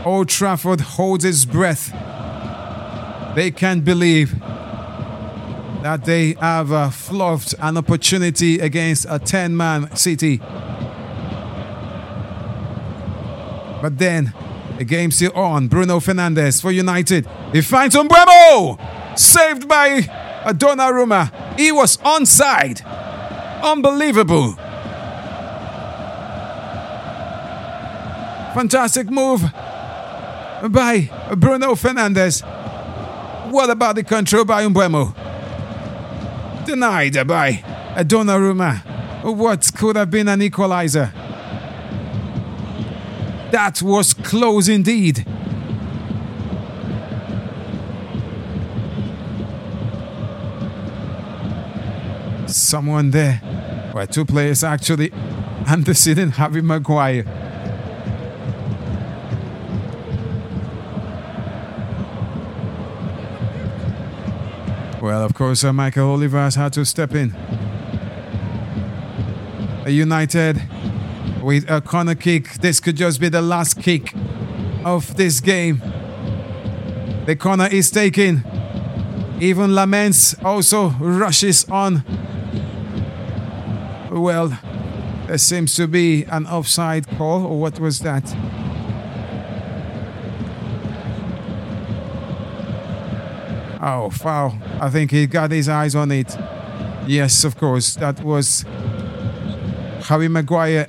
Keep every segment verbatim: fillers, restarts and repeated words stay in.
Old Trafford holds its breath. They can't believe that they have uh, fluffed an opportunity against a ten-man City. But then, the game's still on. Bruno Fernandes for United. He finds Mbeumo! Saved by Donnarumma. He was onside. Unbelievable. Fantastic move by Bruno Fernandes. What about the control by Mbeumo? Denied by Donnarumma. What could have been an equalizer? That was close indeed. Someone there. Well, two players actually. Anderson and Harry Maguire. Well, of course, uh, Michael Oliver has had to step in. A United with a corner kick. This could just be the last kick of this game. The corner is taken. Even Lamens also rushes on. Well, there seems to be an offside call, or what was that? Oh, foul. I think he got his eyes on it. Yes, of course. That was Harry Maguire.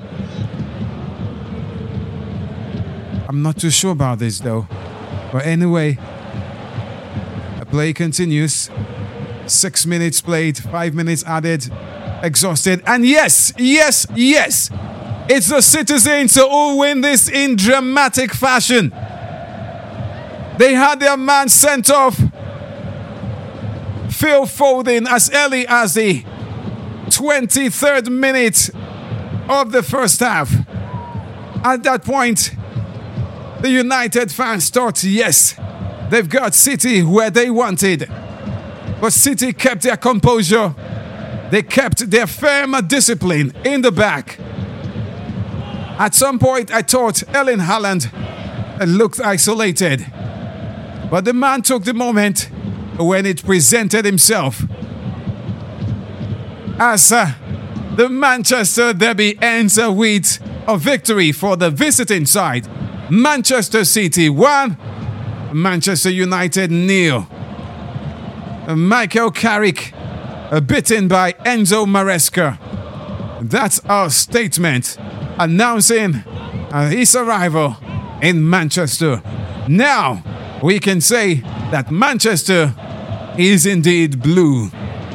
I'm not too sure about this, though. But anyway, the play continues. Six minutes played, five minutes added, exhausted. And yes, yes, yes, it's the Citizens who win this in dramatic fashion. They had their man sent off. Phil Foden as early as the twenty-third minute of the first half. At that point, the United fans thought, yes, they've got City where they wanted. But City kept their composure. They kept their firm discipline in the back. At some point, I thought Erling Haaland looked isolated. But the man took the moment when it presented himself as uh, the Manchester derby ends uh, with a victory for the visiting side. Manchester City one, Manchester United nil. Michael Carrick uh, beaten by Enzo Maresca. That's our statement announcing uh, his arrival in Manchester. Now we can say that Manchester is indeed blue.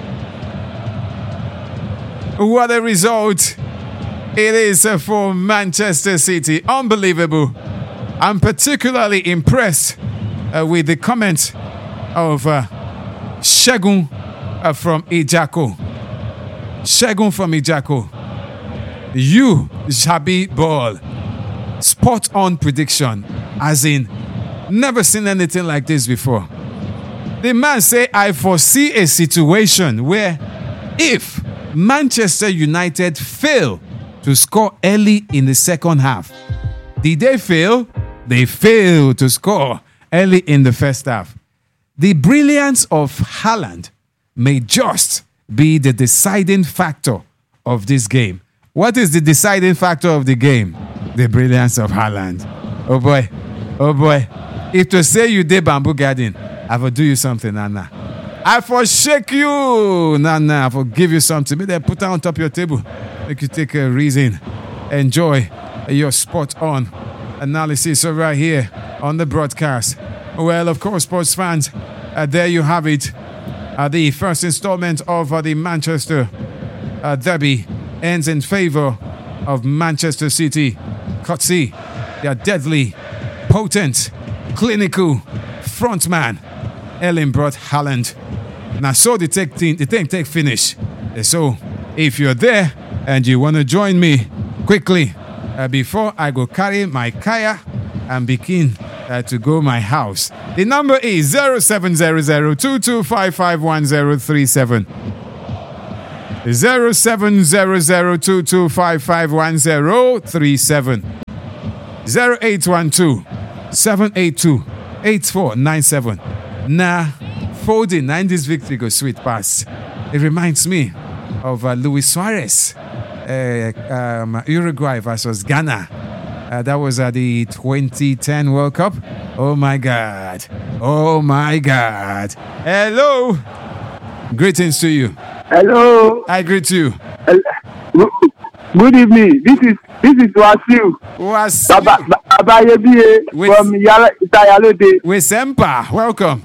What a result it is uh, for Manchester City. Unbelievable. I'm particularly impressed uh, with the comment of uh, Segun uh, from Ijako. Segun from Ijako. You, Xabi Ball. Spot on prediction. As in, never seen anything like this before. The man say, I foresee a situation where if Manchester United fail to score early in the second half, did they fail? They failed to score early in the first half. The brilliance of Haaland may just be the deciding factor of this game. What is the deciding factor of the game? The brilliance of Haaland. Oh boy, oh boy. If to say you did Bamboo Garden, I will do you something, Nana. I for shake you, Nana. I for give you something. Maybe I put it on top of your table. Make you take a reason. Enjoy your spot on analysis right here on the broadcast. Well, of course, sports fans, uh, there you have it. Uh, the first installment of uh, the Manchester uh, derby ends in favor of Manchester City. Courtesy, their deadly, potent, clinical frontman, Erling Braut Haaland. Now, so the take thing, the thing take finish. So, if you're there and you want to join me quickly uh, before I go carry my kaya and begin uh, to go my house, the number is zero seven zero zero two two five five one zero three seven. zero seven zero zero two two five five one zero three seven. zero eight one two seven eight two, eight four nine seven. Nah, folding nine this victory go sweet pass. It reminds me of uh, Luis Suarez, uh, um, Uruguay versus Ghana. Uh, that was at the twenty ten World Cup. Oh my God. Oh my God. Hello. Greetings to you. Hello. I greet you. Good evening. This is this is Wasiu. Wasiu. Abayebiye from Itayalode. Wesempa. Welcome.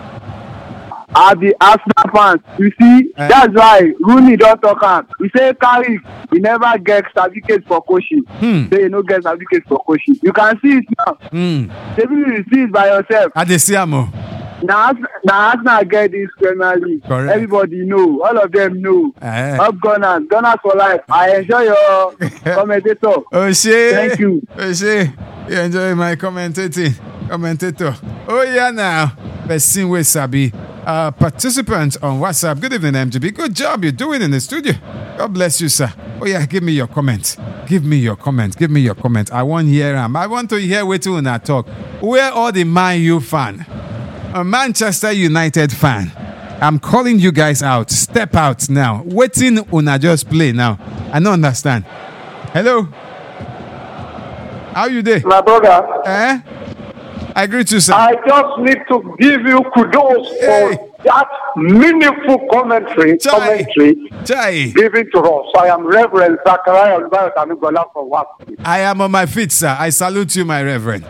Are the Arsenal fans. You see, uh, that's why Rooney don't talk am. He say Carrick, he never get certificate for coaching. Hmm. Say he no get certificate for coaching. You can see it now. Hmm. Maybe you see it by yourself. Adesiamo. Now, now Arsenal get this Premier League. Correct. Everybody know. All of them know. Uh, Up Gunners, Gunners for life. I enjoy your commentator. Oh shit. Thank you. Oh shit. You enjoy my commentating. Commentator. Oh yeah now. Person with Sabi. Uh, participant on WhatsApp. Good evening, M G B. Good job you're doing in the studio. God bless you, sir. Oh yeah, give me your comment. Give me your comment. Give me your comment. I want to hear him. I want to hear what you wanna talk. Where all the Man U fan? A Manchester United fan. I'm calling you guys out. Step out now. Waiting una just play now. I don't understand. Hello? How you doing? My brother. Eh? I greet you, sir. I just need to give you kudos Hey. for that meaningful commentary, Chai. commentary Chai. given to us. I am Reverend Zachariah Oliver Tamigola for what? I am on my feet, sir. I salute you, my reverend.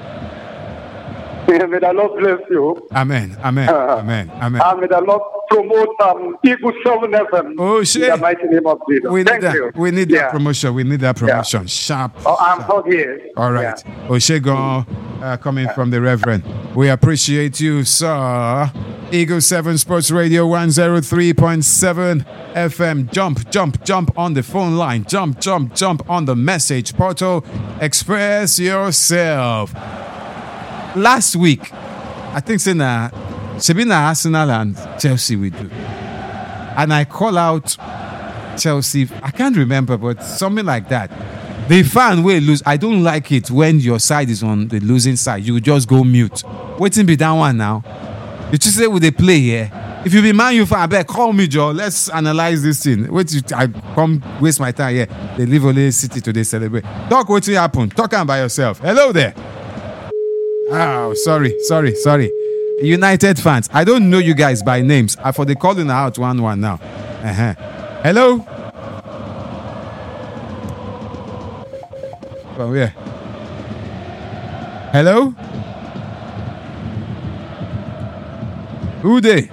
May the Lord bless you. Amen. Amen. Uh, Amen. Amen. And may the Lord promote um, Eagle seven F M. Oh, shit. In the mighty name of Jesus. We need Thank that. you. We need yeah. that promotion. We need that promotion. Sharp. Oh, I'm sharp. out here. All right. Yeah. Oshegon uh, coming from the Reverend. We appreciate you, sir. Eagle seven Sports Radio one oh three point seven F M. Jump, jump, jump on the phone line. Jump, jump, jump on the message portal. Express yourself. Last week, I think it's na Sabina Arsenal and Chelsea we do. And I call out Chelsea. I can't remember, but something like that. The fan will lose. I don't like it when your side is on the losing side. You just go mute. Waiting be that one now. You just say with the play here. If you be Man U fan, I bet call me, Joe. Let's analyze this thing. Wait, you, I come waste my time here. They leave only City today celebrate. Talk what will happen. Talk by yourself. Hello there. Oh, sorry, sorry, sorry. United fans. I don't know you guys by names. I for the calling out one one now. Uh-huh. Hello. From where? Hello? Who they?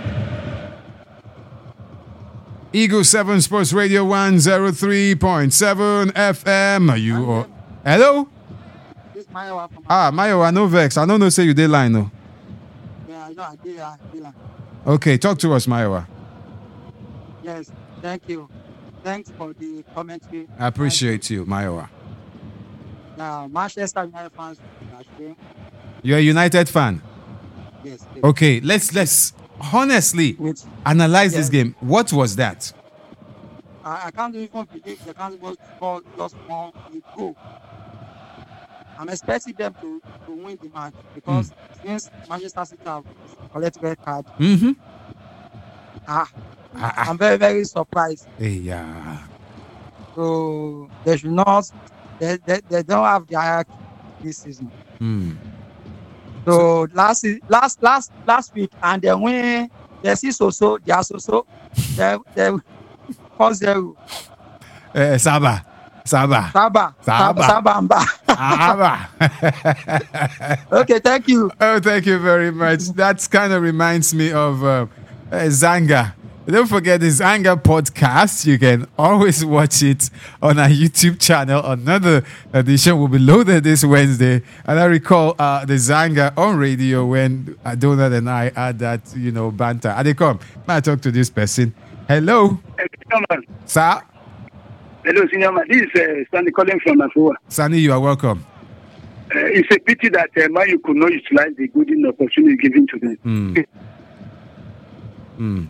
Eagle seven Sports Radio one oh three point seven F M. Are you? Or, hello? Ah, Mayo, no vex. I don't know say you did line no. Yeah, no, I did, I did line. Okay, talk to us, Mayo. Yes, thank you. Thanks for the commentary. I appreciate you, Mayo. Now, Manchester United fans, actually, You're a United fan. yes. yes. Okay, let's let's honestly Which, analyze yes. this game. What was that? I, I can't even believe they can't even score just one goal. I'm expecting them to, to win the match because mm. since Manchester City have collected red card, Mm-hmm. ah, Ah, ah. I'm very, very surprised. Hey, yeah. So they should not, they, they, they don't have the hierarchy this season. Mm. So last se- last last last week, and then when they see so so, they are so so, they they four zero. Eh, Saba. Saba. Saba. Saba. Saba Amba. Saba. Okay, thank you. Oh, thank you very much. That kind of reminds me of uh, uh, Zanga. Don't forget the Zanga podcast. You can always watch it on our YouTube channel. Another edition will be loaded this Wednesday. And I recall uh, the Zanga on radio when uh, Donald and I had that, you know, banter. And they come. May I talk to this person? Hello. Hello, Sir. Hello, senior man. This is uh, Stanley calling from Afua. Sani, you are welcome. Uh, it's a pity that uh, Man U could not utilize the good opportunity given to them. Mm. Mm.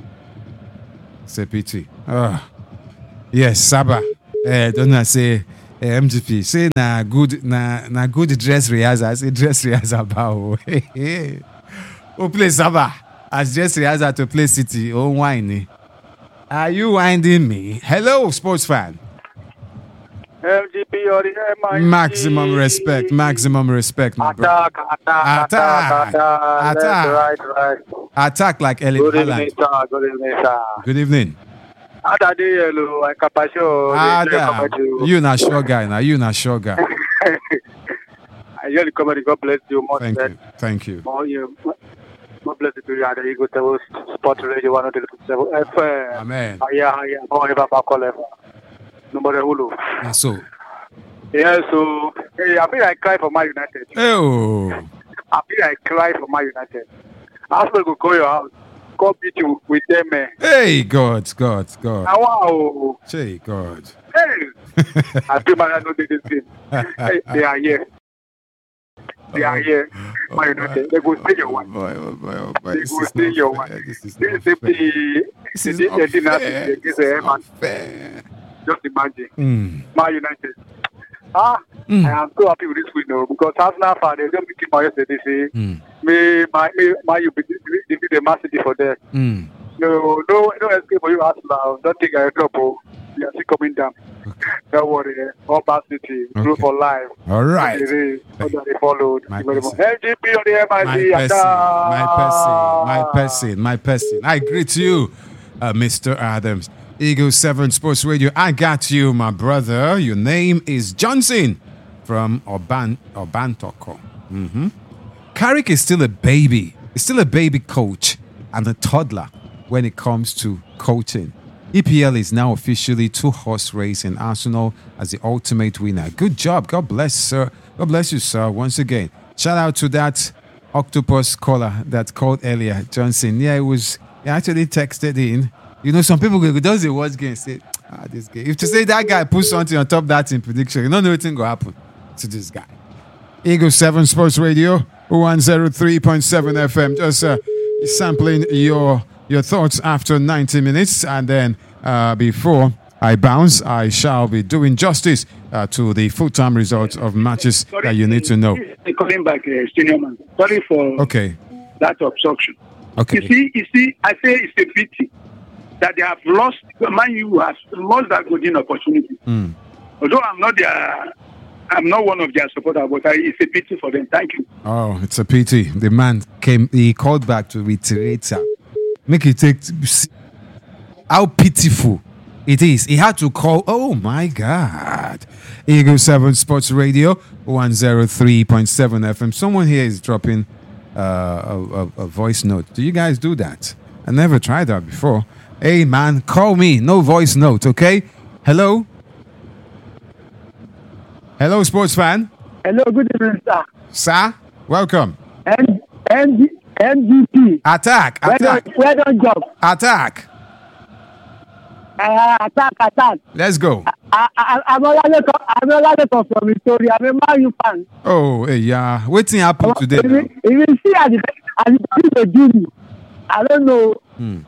It's a pity. Oh. Yes, Saba. Uh, don't I say Eh, M G P, say na good na na good dress rehearsal. Say dress rehearsal bow. Who play Saba as dress rehearsal to play City? Oh, whiny. Are you winding me? Hello, sports fan. M G P or the M I G. Maximum respect, maximum respect, my brother. Attack, attack, Attack. attack, attack. Attack. Left, right, right. Attack like Ellen Good evening, Haaland. sir. Good evening, sir. Good evening. Ada dey hello, I capasho. Ada, you na sure guy now. You na sure guy. I hear the comedy. God bless you. More Thank than you. Thank you. more you. God bless you to you. Ada you go to Sport Radio one hundred seven F M. Amen. Aya, aya. More ever back all ever. Number Hulu. And so, Yeah, so hey, I feel I cry for my United. oh, I feel I cry for my United. Arsenal go call your house. Go beat you with them, man. hey, God, God, God. Ah, wow. Hey, God. Hey. I feel man, I know they this game. Hey, they are here. They are here. My United. They go stay your Oh one. boy, oh boy, oh boy. They This go is stay not your fair. one. This is This not is the fair. This the is the not the dinner fair. against This the is Eman. not fair. Just imagine. Mm. My United. Ah, Mm. I am so happy with this win, though, because Arsenal fan, they just beat my yesterday. Say, Mm. me, my, me, my, you beat beat the Man City for them. Mm. No, no, no escape for you, Arsenal. Don't think I trouble. You are still coming down. Don't worry. All Man City, true Okay. for life. All right. It is. All that they followed. My Thank you very much. person. L G P on the My M I C. person, my person, my person, my person. I greet you, uh, Mister Adams. Eagle seven Sports Radio. I got you, my brother. Your name is Johnson from Oban Obantoko. Mm-hmm. Carrick is still a baby. He's still a baby coach and a toddler when it comes to coaching. E P L is now officially two horse race in Arsenal as the ultimate winner. Good job. God bless, sir. God bless you, sir. Once again, shout out to that octopus caller that called earlier, Johnson. Yeah, it was. He actually texted in. You know, some people go does the watch game say, ah, this game. If to say that guy put something on top of that in prediction, you don't know anything will happen to this guy. Eagle seven Sports Radio, one oh three point seven F M. Just uh, sampling your your thoughts after ninety minutes, and then uh, before I bounce, I shall be doing justice uh, to the full-time results of matches that you need to know. Calling back, uh, senior man. Sorry for Okay. that obstruction. Okay. You see, you see, I say it's a pity that they have lost. Man, you has lost that golden opportunity. Mm. Although I'm not their, I'm not one of their supporters, but I, it's a pity for them. Thank you. Oh, it's a pity. The man came, he called back to reiterate. uh, Make it take, see how pitiful it is. He had to call, oh my God. Eagle seven Sports Radio, one oh three point seven F M. Someone here is dropping uh, a, a, a voice note. Do you guys do that? I never tried that before. Hey man, call me. No voice note, okay? Hello? Hello, sports fan. Hello, good evening, sir. Sir, welcome. N N N G P. Attack, Where attack, don't where don't job? attack. Uh, attack, attack. Let's go. I, I, I'm already I'm already from Victoria. I'm a Man U fan. Oh, hey, yeah. Waiting happen today. If now. you, if you see at the at the they do me, I don't know. Hmm.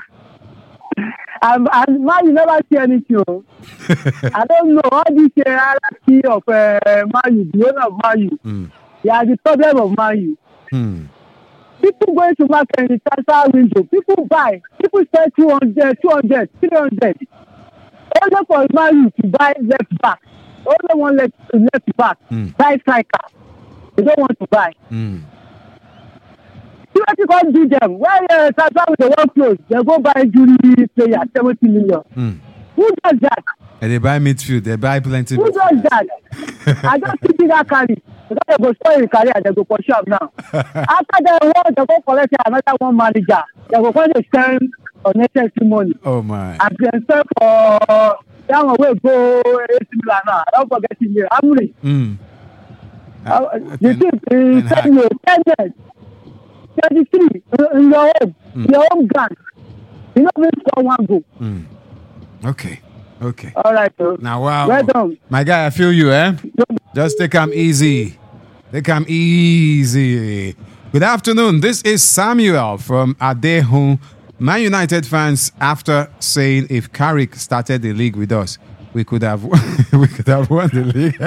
I'm, I'm Man, you never see anything. oh. I don't know all this hierarchy of uh, Man U, the owner of Man U. Hmm. They are the problem of Man U. Hmm. People going to market in the transfer window. People buy. People spend two hundred, two hundred, three hundred. Only for Man U to buy left back. Only one left, left back. Mm. Buy striker. They don't want to buy. Hmm. See what you can't do them. When uh, transfer with the one close, they go buy injury player, seventy million. Hmm. Who does that? And they buy midfield. They buy plenty. Who does that? I just see that carry. Because they go spoil the career, they go push up now. After they want, they go collect another one manager. They go find a spend unnecessary money. Oh my. And then spend for that one will go A C Milan now. Don't forget him here. Amri. Hmm. Uh, the team is ten years, ten years, thirty-three in your home, Mm. your home ground. You know, we score one goal. Hmm. Okay. Okay. All right, so. Now, wow. Well done. My guy, I feel you, eh? Just take him easy. Take him easy. Good afternoon. This is Samuel from Adehun. Man United fans, after saying if Carrick started the league with us, we could have we could have won the league.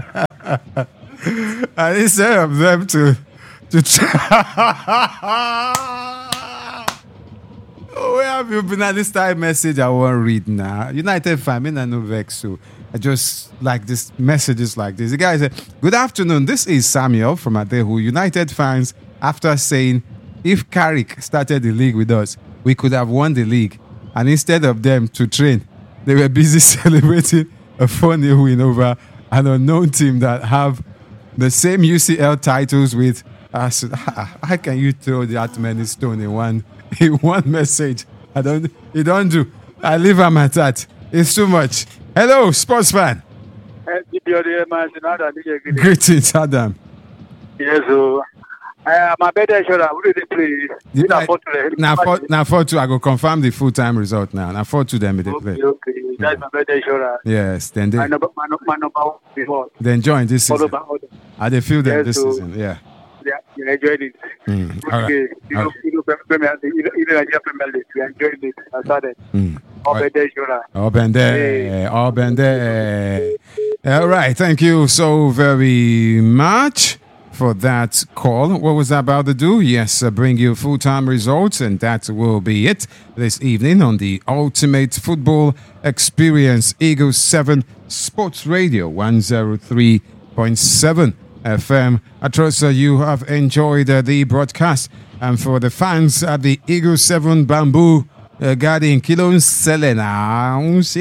And instead of them to to oh, where have you been at this time? Message I won't read now. United fan, I no vex, so I just like this messages like this. The guy said, "Good afternoon. This is Samuel from Adehu. United fans, after saying if Carrick started the league with us, we could have won the league, and instead of them to train, they were busy celebrating a four nil win over an unknown team that have the same U C L titles with us." How can you throw that many stones in one in one message? I don't. You don't do. I leave them at that. It's too much. Hello, sports fan. Greetings, Adam. Yes, so uh, my better shoulder. Who did they play? I, now, for, now for two, I go confirm the full time result now. Now for two, them they play. Okay, okay. That's my better shoulder. Yes, then they. My number, my, my number one before. They enjoying this season. Are they feel them yes, this so, season? Yeah. Yeah, you enjoyed it. Mm, Okay, all right. you know, you know, Premier, you know, you know, Nigeria Premier League. We enjoyed it. I started. Mm. All Right. better shoulder. Obende, Obende. All right, thank you so very much for that call. What was that about to do? Yes, uh, bring you full-time results, and that will be it this evening on the Ultimate Football Experience, Eagle seven Sports Radio one oh three point seven F M. I trust uh, you have enjoyed uh, the broadcast, and for the fans at the Eagle seven Bamboo Uh, Garden Kilon Selena,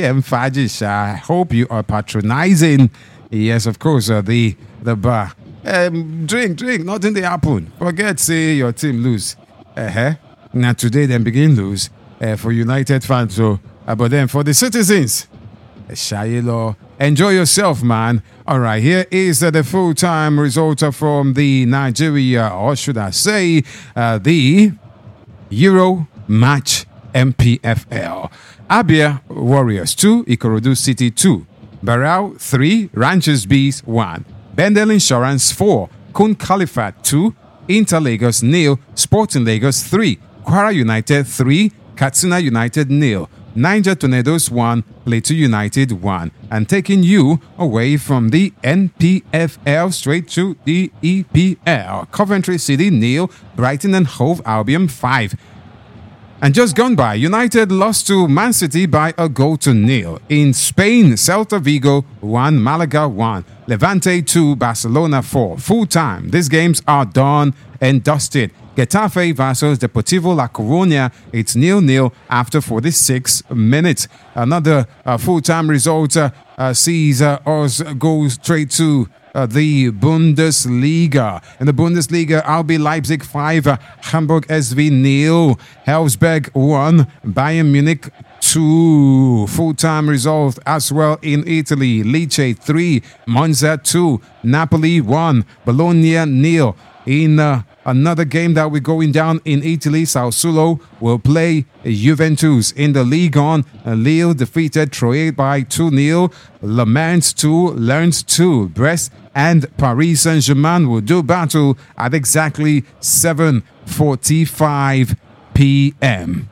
I hope you are patronizing. Yes, of course, uh, the the bar. Um, drink, drink, nothing they happen. Forget, say your team lose. Uh-huh. Now today then begin lose uh, for United fans. So, uh, but then for the citizens, uh, Shayelo, enjoy yourself, man. All right, here is uh, the full-time result uh, from the Nigeria, or should I say, uh, the Euro match. M P F L. Abia Warriors two, Ikorodu City two, Barao three, Ranchers Bees one, Bendel Insurance four, Kun Khalifat two, Inter Lagos nil, Sporting Lagos three, Kwara United three, Katsina United nil, Niger Tornadoes one, Plateau United one, and taking you away from the N P F L straight to the E P L. Coventry City nil, Brighton and Hove Albion five. And just gone by, United lost to Man City by a goal to nil. In Spain, Celta Vigo one, Malaga one, Levante two, Barcelona four. Full time, these games are done and dusted. Getafe versus Deportivo La Coruña, it's nil nil after forty-six minutes. Another uh, full-time result uh, uh, sees uh, us go straight to Uh, the Bundesliga. In the Bundesliga, R B Leipzig five, uh, Hamburg S V nil, Helsberg one, Bayern Munich two. Full-time result as well in Italy. Lecce three, Monza two, Napoli one, Bologna nil. In uh, another game that we're going down in Italy, Sassuolo will play Juventus. In the Ligue one, uh, Lille defeated Troyes by two nil. Le Mans two, Lens two. Brest and Paris Saint-Germain will do battle at exactly seven forty-five p.m.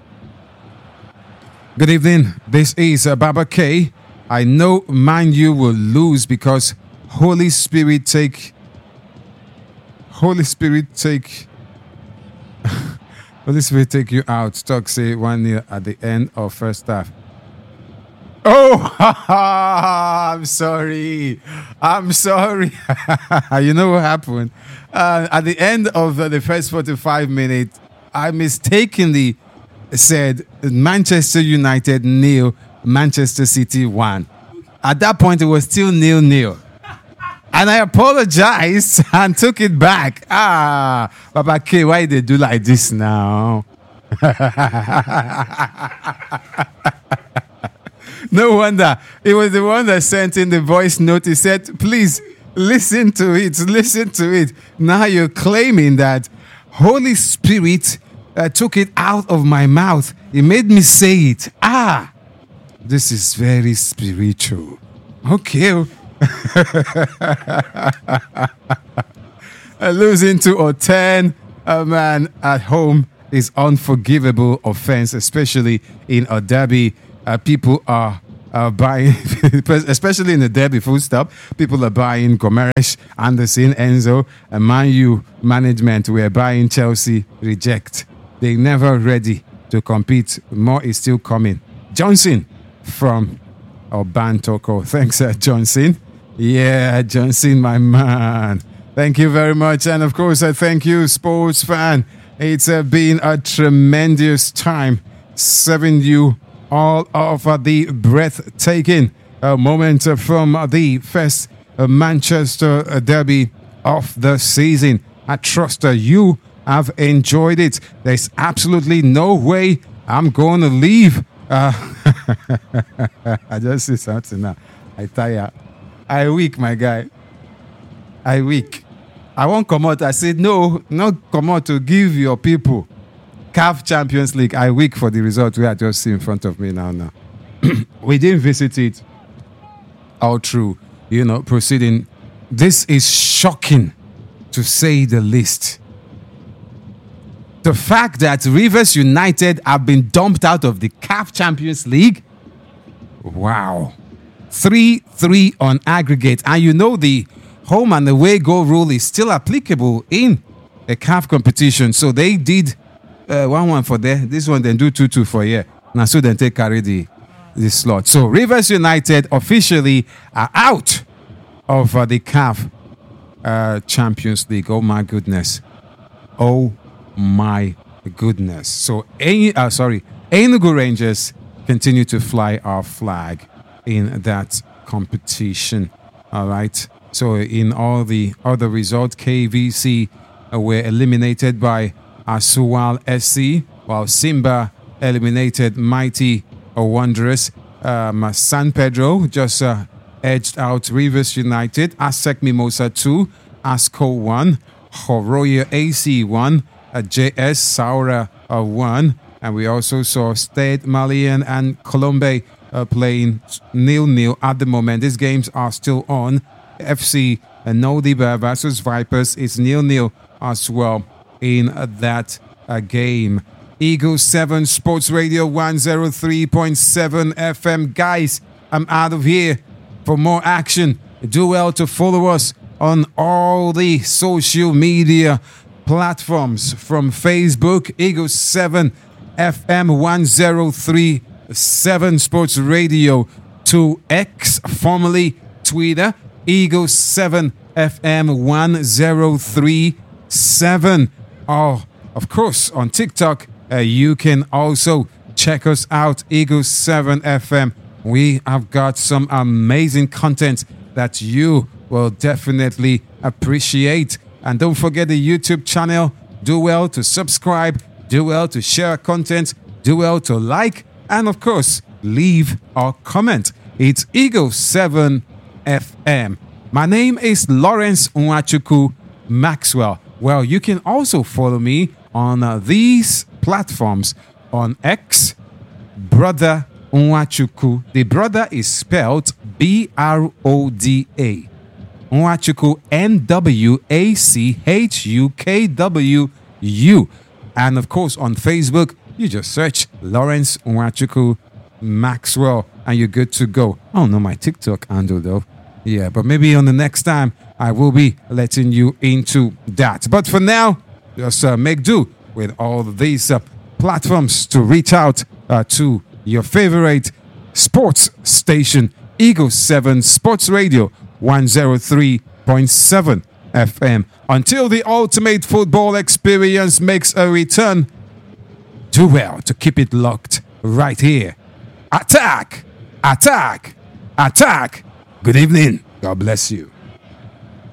Good evening. This is uh, Baba K. I know Man U will lose because Holy Spirit take Holy Spirit take Holy Spirit take you out. Talk say one nil at the end of first half. Oh, I'm sorry. I'm sorry. You know what happened? Uh, at the end of uh, the first forty-five minutes, I mistakenly said Manchester United nil, Manchester City one. At that point, it was still nil nil. And I apologized and took it back. Ah, Baba K, why they do like this now? No wonder. It was the one that sent in the voice note. He said, please listen to it. Listen to it. Now you're claiming that Holy Spirit uh, took it out of my mouth. He made me say it. Ah, this is very spiritual. Okay. uh, losing to a ten a man at home is unforgivable offense, especially in a derby. Uh, people are uh, buying, especially in the derby, full stop. People are buying Gomeresh, Anderson, Enzo, and Man U management were buying Chelsea, reject. They never ready to compete. More is still coming. Johnson from Obantoko. Thanks, uh, Johnson. Yeah, Johnson, my man. Thank you very much. And of course, I thank you, sports fan. It's uh, been a tremendous time serving you all of uh, the breathtaking uh, moment uh, from uh, the first uh, Manchester uh, derby of the season. I trust uh, you have enjoyed it. There's absolutely no way I'm going to leave. Uh, I just see something now. I tire. I weak, my guy. I weak. I won't come out. I said, no, not come out to give your people C A F Champions League. I weak for the result we are just see in front of me now. Now, we didn't visit it all through, you know, proceeding. This is shocking, to say the least. The fact that Rivers United have been dumped out of the C A F Champions League. Wow. three three on aggregate. And you know the home and away goal rule is still applicable in a C A F competition. So they did uh, one one for there. This one then do two two for here. Now so then take carry the, the slot. So Rivers United officially are out of uh, the C A F uh, Champions League. Oh my goodness. Oh my goodness. So, uh, sorry, Enugu Rangers continue to fly our flag in that competition. All right. So, in all the other results, K V C uh, were eliminated by Asuwal S C, while Simba eliminated Mighty Wanderers. Um, San Pedro just uh, edged out Rivers United. Aztec Mimosa two, Asco one, Horoya A C one, uh, J S Saura uh, one, and we also saw Stade Malien and Colombe uh, playing nil-nil at the moment. These games are still on. F C uh, Nodiba versus Vipers is nil-nil as well in uh, that uh, game. Eagle seven Sports Radio one oh three point seven F M. Guys, I'm out of here. For more action, do well to follow us on all the social media platforms, from Facebook, Eagle seven F M one oh three point seven Sports Radio, to X, formerly Twitter, Eagle seven F M one oh three point seven. Oh, of course, on TikTok, uh, you can also check us out, Eagle seven F M. We have got some amazing content that you will definitely appreciate. And don't forget the YouTube channel. Do well to subscribe, do well to share content, do well to like, and of course, leave a comment. It's Eagle seven F M. My name is Lawrence Nwachukwu Maxwell. Well, you can also follow me on uh, these platforms. On X, Brother Nwachukwu. The brother is spelled B R O D A. Nwachukwu, N W A C H U K W U. And of course, on Facebook, you just search Lawrence Nwachukwu Maxwell and you're good to go. I don't know my TikTok handle though. Yeah, but maybe on the next time, I will be letting you into that. But for now, just uh, make do with all of these uh, platforms to reach out uh, to your favorite sports station, Eagle seven Sports Radio one oh three point seven F M. Until the ultimate football experience makes a return, do well to keep it locked right here. Attack! Attack! Attack! Good evening. God bless you.